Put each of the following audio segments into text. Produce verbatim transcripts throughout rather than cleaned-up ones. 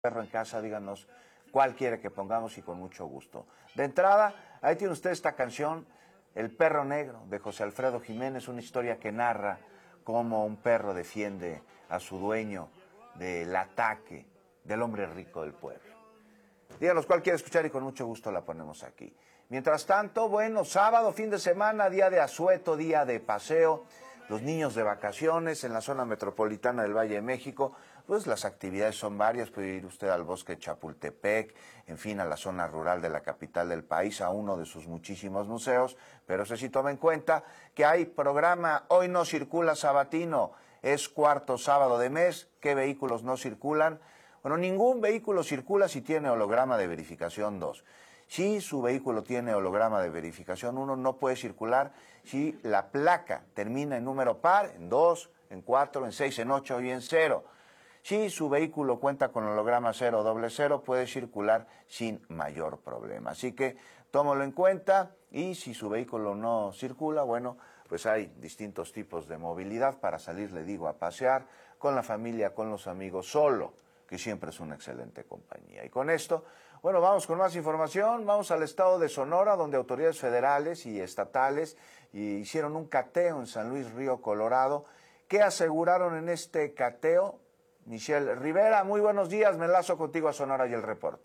Perro en casa, díganos cuál quiere que pongamos y con mucho gusto. De entrada, ahí tiene usted esta canción, El Perro Negro, de José Alfredo Jiménez, una historia que narra cómo un perro defiende a su dueño del ataque del hombre rico del pueblo. Díganos cuál quiere escuchar y con mucho gusto la ponemos aquí. Mientras tanto, bueno, sábado, fin de semana, día de asueto, día de paseo, los niños de vacaciones en la zona metropolitana del Valle de México. Pues las actividades son varias, puede ir usted al bosque de Chapultepec, en fin, a la zona rural de la capital del país, a uno de sus muchísimos museos, pero eso sí toma en cuenta que hay programa Hoy No Circula Sabatino, es cuarto sábado de mes, ¿qué vehículos no circulan? Bueno, ningún vehículo circula si tiene holograma de verificación dos. Si su vehículo tiene holograma de verificación uno, no puede circular si la placa termina en número par, en dos, en cuatro, en seis, en ocho y en cero. Si su vehículo cuenta con holograma cero doble cero, puede circular sin mayor problema. Así que tómalo en cuenta y si su vehículo no circula, bueno, pues hay distintos tipos de movilidad para salir, le digo, a pasear con la familia, con los amigos, solo, que siempre es una excelente compañía. Y con esto, bueno, vamos con más información, vamos al estado de Sonora, donde autoridades federales y estatales hicieron un cateo en San Luis Río Colorado. ¿Qué aseguraron en este cateo? Michelle Rivera, muy buenos días, me enlazo contigo a Sonora y el reporte.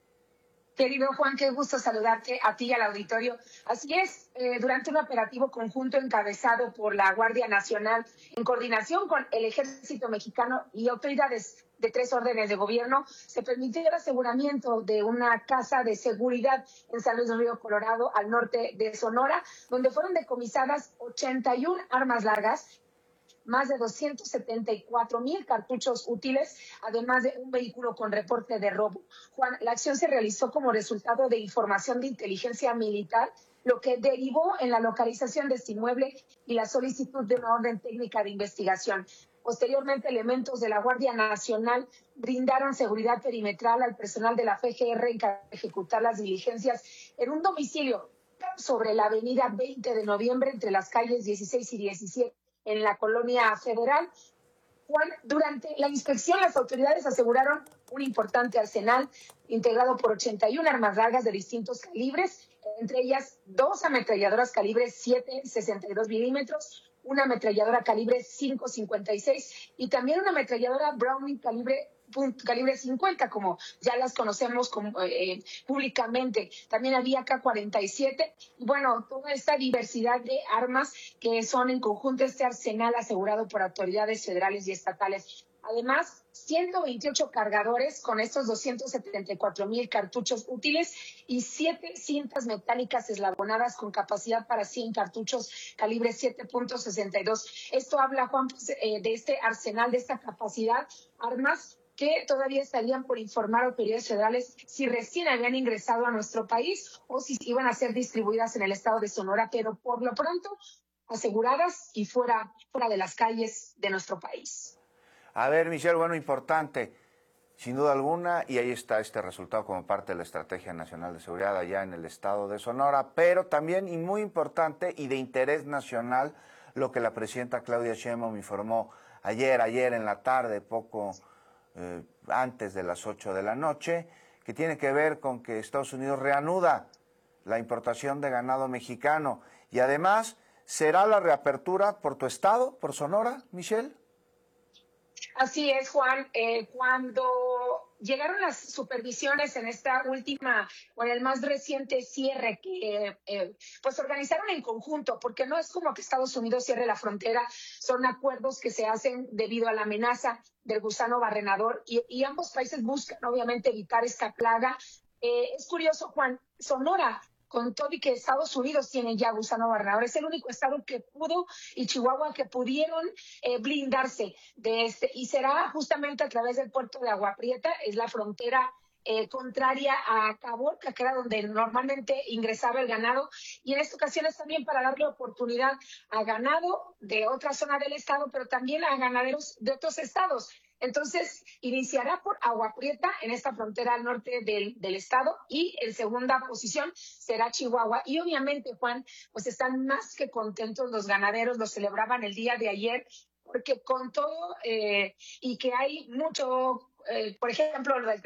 Querido Juan, qué gusto saludarte a ti y al auditorio. Así es, eh, durante un operativo conjunto encabezado por la Guardia Nacional en coordinación con el Ejército Mexicano y autoridades de tres órdenes de gobierno, se permitió el aseguramiento de una casa de seguridad en San Luis Río Colorado, al norte de Sonora, donde fueron decomisadas ochenta y una armas largas, más de doscientos setenta y cuatro mil cartuchos útiles, además de un vehículo con reporte de robo. Juan, la acción se realizó como resultado de información de inteligencia militar, lo que derivó en la localización de este inmueble y la solicitud de una orden técnica de investigación. Posteriormente, elementos de la Guardia Nacional brindaron seguridad perimetral al personal de la F G R encargado de ejecutar las diligencias en un domicilio sobre la avenida veinte de noviembre entre las calles dieciséis y diecisiete. En la colonia federal. Juan, durante la inspección, las autoridades aseguraron un importante arsenal integrado por ochenta y una armas largas de distintos calibres, entre ellas dos ametralladoras calibre siete sesenta y dos milímetros, una ametralladora calibre cinco cincuenta y seis y también una ametralladora Browning calibre calibre cincuenta, como ya las conocemos como, eh, públicamente. También había K cuarenta y siete y bueno, toda esta diversidad de armas que son en conjunto este arsenal asegurado por autoridades federales y estatales. Además, ciento veintiocho cargadores con estos doscientos setenta y cuatro mil cartuchos útiles y siete cintas metálicas eslabonadas con capacidad para cien cartuchos calibre siete punto sesenta y dos. Esto habla, Juan, pues, eh, de este arsenal, de esta capacidad, armas que todavía estarían por informar a autoridades federales si recién habían ingresado a nuestro país o si iban a ser distribuidas en el estado de Sonora, pero por lo pronto aseguradas y fuera, fuera de las calles de nuestro país. A ver, Michelle, bueno, importante, sin duda alguna, y ahí está este resultado como parte de la Estrategia Nacional de Seguridad allá en el estado de Sonora, pero también, y muy importante, y de interés nacional, lo que la presidenta Claudia Sheinbaum informó ayer, ayer en la tarde, poco eh, antes de las ocho de la noche, que tiene que ver con que Estados Unidos reanuda la importación de ganado mexicano, y además, ¿será la reapertura por tu estado, por Sonora, Michelle? Así es, Juan. Eh, cuando llegaron las supervisiones en esta última, o en el más reciente cierre que eh, pues organizaron en conjunto, porque no es como que Estados Unidos cierre la frontera, son acuerdos que se hacen debido a la amenaza del gusano barrenador y, y ambos países buscan obviamente evitar esta plaga. Eh, es curioso, Juan, Sonora, con todo y que Estados Unidos tiene ya gusano barrenador, es el único estado que pudo, y Chihuahua, que pudieron eh, blindarse de este, y será justamente a través del puerto de Agua Prieta, es la frontera eh, contraria a Caborca, que era donde normalmente ingresaba el ganado, y en esta ocasión es también para darle oportunidad a ganado de otra zona del estado, pero también a ganaderos de otros estados. Entonces, iniciará por Agua Prieta, en esta frontera al norte del, del estado, y en segunda posición será Chihuahua. Y obviamente, Juan, pues están más que contentos los ganaderos, lo celebraban el día de ayer, porque con todo eh, y que hay mucho eh, por ejemplo, lo del